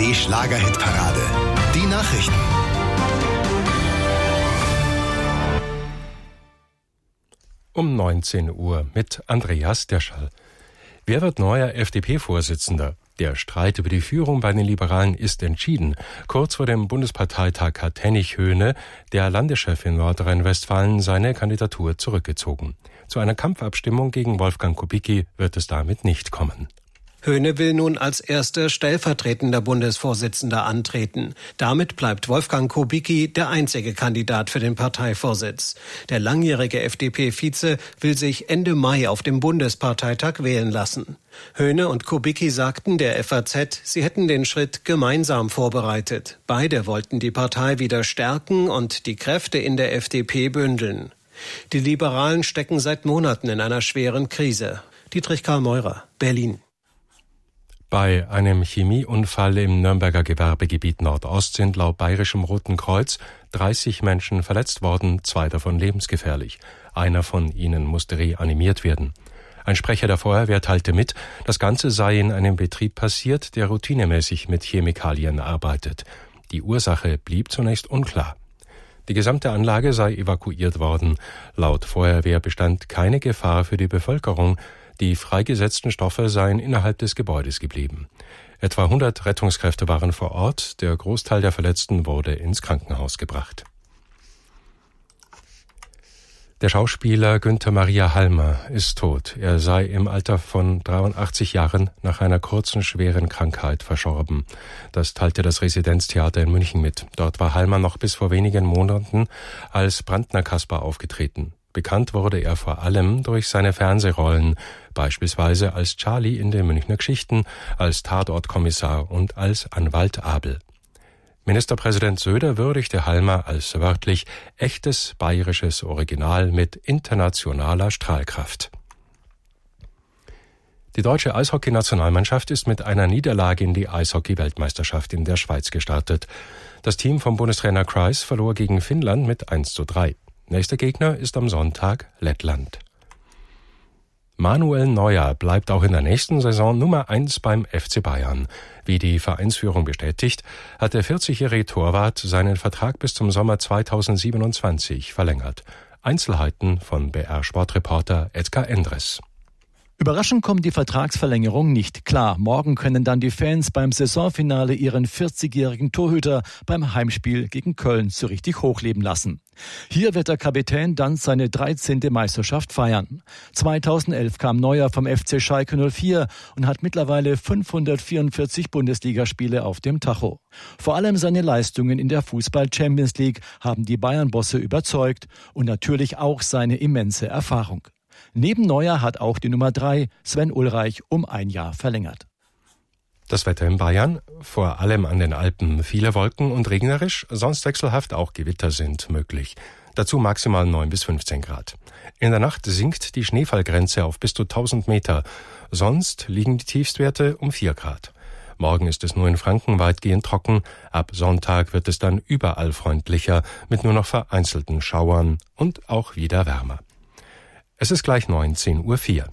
ARD Schlager-Hitparade. Die Nachrichten. Um 19 Uhr mit Andreas Derschall. Wer wird neuer FDP-Vorsitzender? Der Streit über die Führung bei den Liberalen ist entschieden. Kurz vor dem Bundesparteitag hat Hennig Höhne, der Landeschef in Nordrhein-Westfalen, seine Kandidatur zurückgezogen. Zu einer Kampfabstimmung gegen Wolfgang Kubicki wird es damit nicht kommen. Höhne will nun als erster stellvertretender Bundesvorsitzender antreten. Damit bleibt Wolfgang Kubicki der einzige Kandidat für den Parteivorsitz. Der langjährige FDP-Vize will sich Ende Mai auf dem Bundesparteitag wählen lassen. Höhne und Kubicki sagten der FAZ, sie hätten den Schritt gemeinsam vorbereitet. Beide wollten die Partei wieder stärken und die Kräfte in der FDP bündeln. Die Liberalen stecken seit Monaten in einer schweren Krise. Dietrich Karl Meurer, Berlin. Bei einem Chemieunfall im Nürnberger Gewerbegebiet Nordost sind laut Bayerischem Roten Kreuz 30 Menschen verletzt worden, 2 davon lebensgefährlich. Einer von ihnen musste reanimiert werden. Ein Sprecher der Feuerwehr teilte mit, das Ganze sei in einem Betrieb passiert, der routinemäßig mit Chemikalien arbeitet. Die Ursache blieb zunächst unklar. Die gesamte Anlage sei evakuiert worden. Laut Feuerwehr bestand keine Gefahr für die Bevölkerung. Die freigesetzten Stoffe seien innerhalb des Gebäudes geblieben. Etwa 100 Rettungskräfte waren vor Ort. Der Großteil der Verletzten wurde ins Krankenhaus gebracht. Der Schauspieler Günther Maria Halmer ist tot. Er sei im Alter von 83 Jahren nach einer kurzen, schweren Krankheit verstorben. Das teilte das Residenztheater in München mit. Dort war Halmer noch bis vor wenigen Monaten als Brandner Kasper aufgetreten. Bekannt wurde er vor allem durch seine Fernsehrollen, beispielsweise als Charlie in den Münchner Geschichten, als Tatortkommissar und als Anwalt Abel. Ministerpräsident Söder würdigte Halmer als wörtlich echtes bayerisches Original mit internationaler Strahlkraft. Die deutsche Eishockey-Nationalmannschaft ist mit einer Niederlage in die Eishockey-Weltmeisterschaft in der Schweiz gestartet. Das Team von Bundestrainer Kreis verlor gegen Finnland mit 1:3. Nächster Gegner ist am Sonntag Lettland. Manuel Neuer bleibt auch in der nächsten Saison Nummer 1 beim FC Bayern. Wie die Vereinsführung bestätigt, hat der 40-jährige Torwart seinen Vertrag bis zum Sommer 2027 verlängert. Einzelheiten von BR-Sportreporter Edgar Endres. Überraschend kommt die Vertragsverlängerung nicht klar. Morgen können dann die Fans beim Saisonfinale ihren 40-jährigen Torhüter beim Heimspiel gegen Köln so richtig hochleben lassen. Hier wird der Kapitän dann seine 13. Meisterschaft feiern. 2011 kam Neuer vom FC Schalke 04 und hat mittlerweile 544 Bundesligaspiele auf dem Tacho. Vor allem seine Leistungen in der Fußball-Champions League haben die Bayern-Bosse überzeugt und natürlich auch seine immense Erfahrung. Neben Neuer hat auch die Nummer 3, Sven Ulreich, um 1 Jahr verlängert. Das Wetter in Bayern, vor allem an den Alpen, viele Wolken und regnerisch, sonst wechselhaft auch Gewitter sind möglich. Dazu maximal 9 bis 15 Grad. In der Nacht sinkt die Schneefallgrenze auf bis zu 1000 Meter. Sonst liegen die Tiefstwerte um 4 Grad. Morgen ist es nur in Franken weitgehend trocken. Ab Sonntag wird es dann überall freundlicher, mit nur noch vereinzelten Schauern und auch wieder wärmer. Es ist gleich 19:04 Uhr.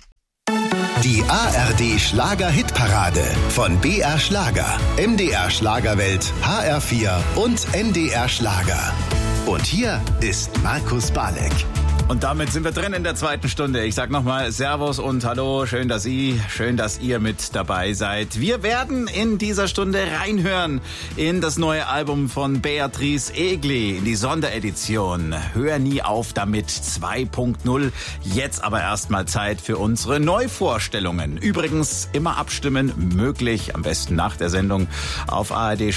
Die ARD Schlager-Hitparade von BR Schlager, MDR Schlagerwelt, HR4 und NDR Schlager. Und hier ist Markus Balek. Und damit sind wir drin in der zweiten Stunde. Ich sag nochmal Servus und Hallo. Schön, dass ihr mit dabei seid. Wir werden in dieser Stunde reinhören in das neue Album von Beatrice Egli, in die Sonderedition Hör nie auf damit 2.0. Jetzt aber erstmal Zeit für unsere Neuvorstellungen. Übrigens immer abstimmen möglich, am besten nach der Sendung auf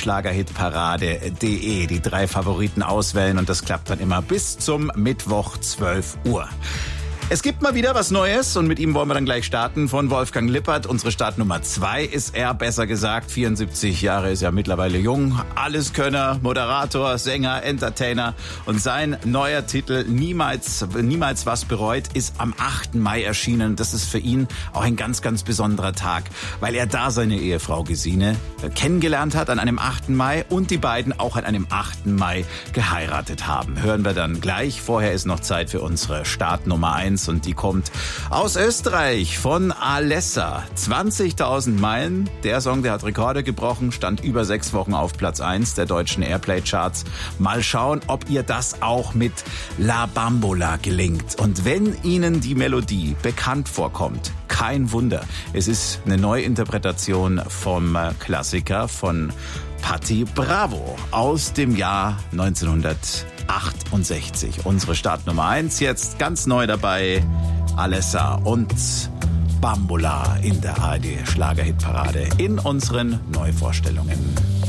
ardschlagerhitparade.de. Die 3 Favoriten auswählen und das klappt dann immer bis zum Mittwoch 12 Uhr. Es gibt mal wieder was Neues und mit ihm wollen wir dann gleich starten von Wolfgang Lippert. Unsere Startnummer 2 ist er, besser gesagt 74 Jahre, ist ja mittlerweile jung. Alleskönner, Moderator, Sänger, Entertainer und sein neuer Titel Niemals was bereut ist am 8. Mai erschienen. Das ist für ihn auch ein ganz, ganz besonderer Tag, weil er da seine Ehefrau Gesine kennengelernt hat an einem 8. Mai und die beiden auch an einem 8. Mai geheiratet haben. Hören wir dann gleich. Vorher ist noch Zeit für unsere Startnummer 1. 1 und die kommt aus Österreich von Alessa. 20.000 Meilen. Der Song, der hat Rekorde gebrochen, stand über 6 Wochen auf Platz 1 der deutschen Airplay-Charts. Mal schauen, ob ihr das auch mit La Bambola gelingt. Und wenn Ihnen die Melodie bekannt vorkommt, kein Wunder. Es ist eine Neuinterpretation vom Klassiker von Patti Bravo aus dem Jahr 1968. Unsere Startnummer 1 jetzt ganz neu dabei. Alessa und Bambola in der ARD Schlagerhitparade in unseren Neuvorstellungen.